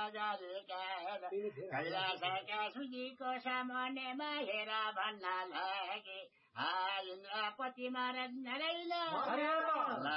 गरेका कैलाशका सुजीको सामान्यमा हेर भन्न लागे इन्द्रपति महाराज नारायण